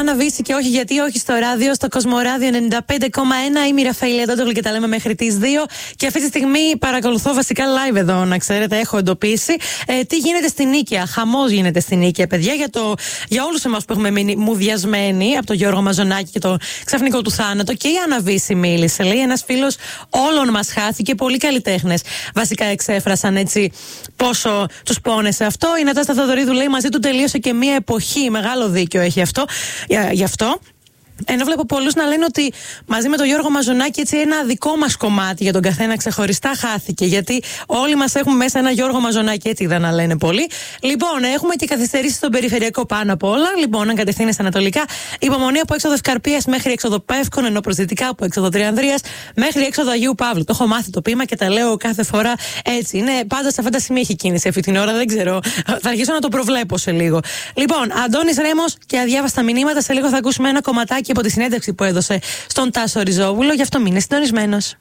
Άννα Βύση και όχι γιατί όχι στο ράδιο, στο Κοσμοράδιο 95,1. Είμαι η Ραφαήλ Αντώτολη και τα λέμε μέχρι τις 2. Και αυτή τη στιγμή παρακολουθώ βασικά live εδώ, να ξέρετε, έχω εντοπίσει τι γίνεται στην Νίκαια. Χαμός γίνεται στην Νίκαια, παιδιά, για όλους εμάς που έχουμε μείνει μουδιασμένοι από τον Γιώργο Μαζονάκη και το ξαφνικό του θάνατο. Και η Άννα Βύση μίλησε, λέει, ένας φίλος όλων μας χάθηκε. Πολλοί καλλιτέχνες βασικά εξέφρασαν έτσι πόσο τους πόνεσε αυτό. Η Νατάστα Θοδωρίδου λέει μαζί του τελείωσε και μία εποχή. Μεγάλο δίκιο έχει αυτό. Γι' αυτό. Ενώ βλέπω πολλούς να λένε ότι μαζί με τον Γιώργο Μαζονάκη έτσι ένα δικό μας κομμάτι για τον καθένα ξεχωριστά χάθηκε. Γιατί όλοι μας έχουμε μέσα ένα Γιώργο Μαζονάκη, έτσι είδα να λένε πολλοί. Λοιπόν, έχουμε και καθυστερήσεις στον περιφερειακό πάνω απ' όλα. Λοιπόν, αν κατευθύνεσαι ανατολικά, υπομονή από έξοδο Ευκαρπίας μέχρι έξοδο Πεύκων, ενώ προς δυτικά από έξοδο Τριανδρίας μέχρι έξοδο Αγίου Παύλου. Το έχω μάθει το ποίημα και τα λέω κάθε φορά έτσι. Είναι πάντα σε αυτά τα σημεία έχει κίνηση αυτή την ώρα, δεν ξέρω. Θα αρχίσω να το προβλέπω σε λίγο. Λοιπόν, Αντώνης Ρέμος και αδιάβαστα μηνύματα. Σε λίγο θα ακούσουμε ένα κομματάκι από τη συνέντευξη που έδωσε στον Τάσο Ριζόβουλο. Γι' αυτό μείνε συντονισμένος.